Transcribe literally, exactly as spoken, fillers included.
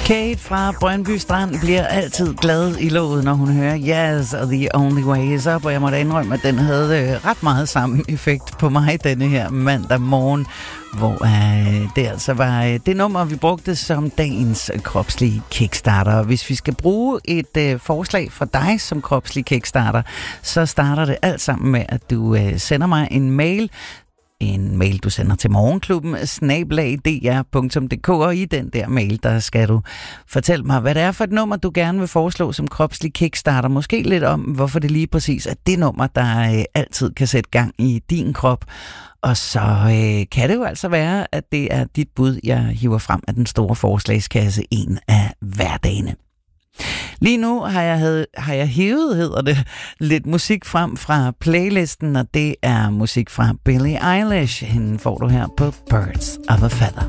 Kate fra Brøndby Strand bliver altid glad i låget, når hun hører Yes, og The Only Way Is Up, og jeg må da indrømme, at den havde ret meget samme effekt på mig denne her mandag morgen, hvor øh, det altså var øh, det nummer, vi brugte som dagens kropslige kickstarter. Hvis vi skal bruge et øh, forslag fra dig som kropslig kickstarter, så starter det alt sammen med, at du øh, sender mig en mail, En mail, du sender til morgenklubben, snabel-a d r punktum d k, og i den der mail, der skal du fortælle mig, hvad det er for et nummer, du gerne vil foreslå som kropslig kickstarter. Måske lidt om, hvorfor det lige præcis er det nummer, der øh, altid kan sætte gang i din krop. Og så øh, kan det jo altså være, at det er dit bud, jeg hiver frem af den store forslagskasse en af hverdagene. Lige nu har jeg, havde, har jeg hævet, hedder det, lidt musik frem fra playlisten, og det er musik fra Billie Eilish. Hende får du her på Birds of a Feather.